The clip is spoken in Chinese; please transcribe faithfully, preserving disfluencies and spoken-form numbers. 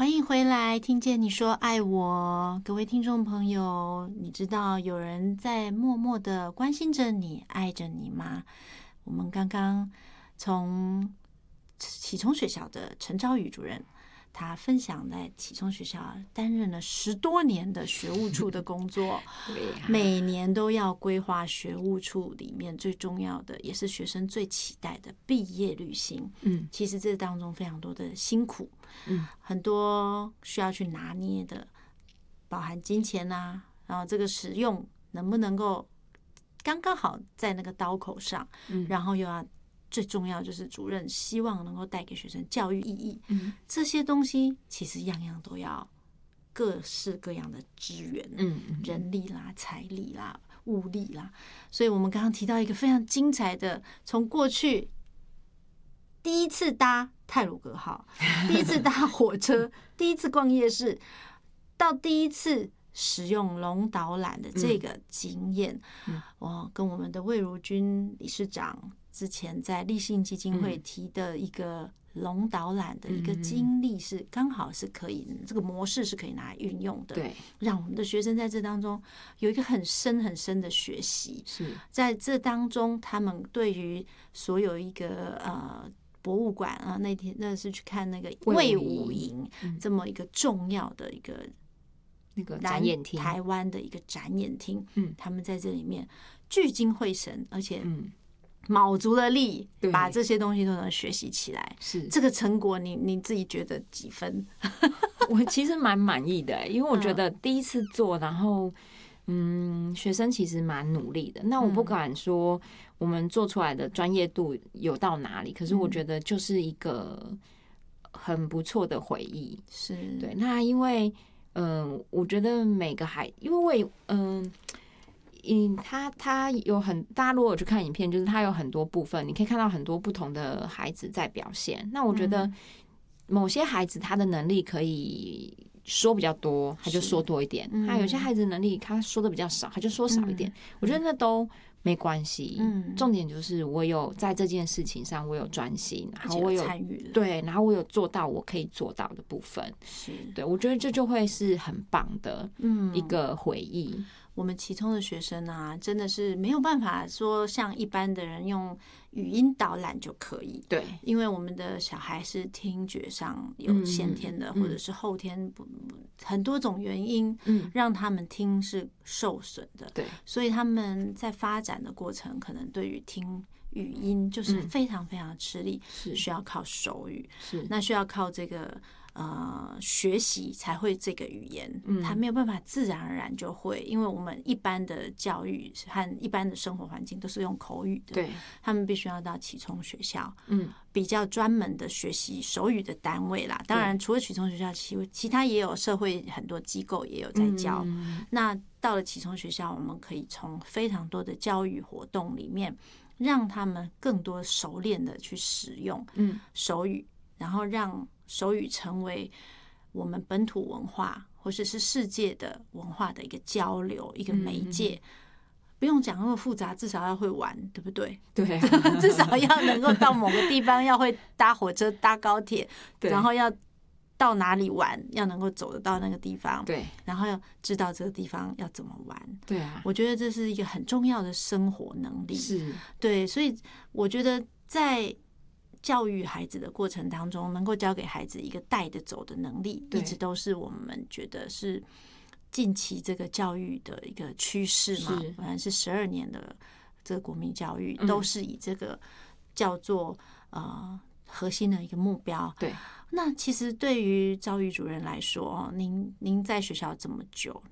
欢迎回来，听见你说爱我，各位听众朋友，你知道有人在默默的关心着你，爱着你吗？我们刚刚从启聪学校的陈昭宇主任，他分享在启聪学校担任了十多年的学务处的工作，每年都要规划学务处里面最重要的，也是学生最期待的毕业旅行。嗯，其实这当中非常多的辛苦，嗯，很多需要去拿捏的，包含金钱啊，然后这个使用能不能够刚刚好在那个刀口上，嗯，然后又要。最重要就是主任希望能够带给学生教育意义，嗯，这些东西其实样样都要各式各样的资源，嗯，人力啦、财力啦、物力啦。所以我们刚刚提到一个非常精彩的，从过去第一次搭太鲁阁号，第一次搭火车，第一次逛夜市，到第一次使用龙导览的这个经验，嗯，我跟我们的魏如君理事长之前在立信基金会提的一个龙导览的一个经历，是刚好是可以这个模式是可以拿来运用的，对，让我们的学生在这当中有一个很深很深的学习。是在这当中，他们对于所有一个呃博物馆啊，那天那是去看那个魏武营这么一个重要的一个那个展演厅， 台湾的一个展演厅，嗯，他们在这里面聚精会神，而且嗯。卯足了力把这些东西都能学习起来，是这个成果你，你你自己觉得几分？ 我其实蛮满意的，因为我觉得第一次做，然后嗯，学生其实蛮努力的。那我不敢说我们做出来的专业度有到哪里，可是我觉得就是一个很不错的回忆。是对。那因为嗯、呃，我觉得每个孩，因为我嗯。呃嗯，他他有很，大家如果有去看影片，就是他有很多部分，你可以看到很多不同的孩子在表现。那我觉得某些孩子他的能力可以说比较多，他就说多一点；他有些孩子能力他说的比较少，他就说少一点。我觉得那都没关系。嗯，重点就是我有在这件事情上我有专心，然后我有参与，对，然后我有做到我可以做到的部分。是，对，我觉得这就会是很棒的一个回忆。嗯， 我们启聪的学生啊，真的是没有办法说像一般的人用语音导览就可以。对，因为我们的小孩是听觉上有先天的，嗯、或者是后天不很多种原因，嗯，让他们听是受损的。对，所以他们在发展的过程，可能对于听语音就是非常非常吃力，是、嗯、需要靠手语，是那需要靠这个。呃，学习才会这个语言，他没有办法自然而然就会，因为我们一般的教育和一般的生活环境都是用口语的，对，他们必须要到启聪学校，嗯，比较专门的学习手语的单位啦。当然，除了启聪学校，其其他也有社会很多机构也有在教。嗯、那到了启聪学校，我们可以从非常多的教育活动里面，让他们更多熟练的去使用嗯手语，然后让手语成为我们本土文化或者是世界的文化的一个交流，一个媒介。嗯、不用讲那么复杂，至少要会玩，对不对？对、啊，至少要能够到某个地方，要会搭火车、搭高铁，然后要到哪里玩，要能够走得到那个地方。对，然后要知道这个地方要怎么玩。对啊，我觉得这是一个很重要的生活能力。是，对，所以我觉得在教育孩子的过程当中，能够教给孩子一个带得走的能力，一直都是我们觉得是近期这个教育的一个趋势嘛。本来是十二年的这个国民教育，都是以这个叫做呃核心的一个目标。对，那其实对于教育主任来说，您您在学校这么久，